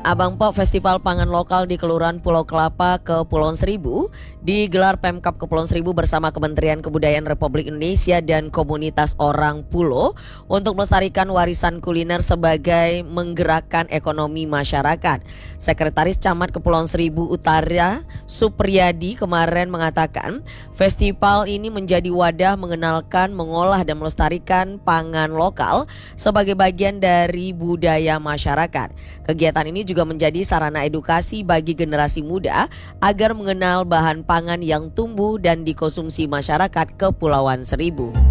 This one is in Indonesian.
Abang Po, Festival Pangan Lokal di Kelurahan Pulau Kelapa, Kepulauan Seribu digelar Pemkab Kepulauan Seribu bersama Kementerian Kebudayaan Republik Indonesia dan komunitas orang Pulo untuk melestarikan warisan kuliner sebagai menggerakkan ekonomi masyarakat. Sekretaris Camat Kepulauan Seribu Utara, Supriyadi, kemarin mengatakan festival ini menjadi wadah mengenalkan, mengolah dan melestarikan pangan lokal sebagai bagian dari budaya masyarakat. Kegiatan ini juga menjadi sarana edukasi bagi generasi muda agar mengenal bahan pangan yang tumbuh dan dikonsumsi masyarakat Kepulauan Seribu.